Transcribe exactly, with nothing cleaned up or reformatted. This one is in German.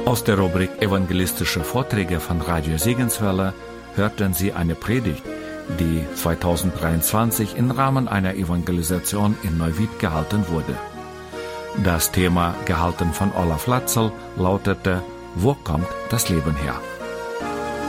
Aus der Rubrik Evangelistische Vorträge von Radio Segenswelle hörten Sie eine Predigt, die zweitausenddreiundzwanzig im Rahmen einer Evangelisation in Neuwied gehalten wurde. Das Thema, gehalten von Olaf Latzel, lautete: Wo kommt das Leben her?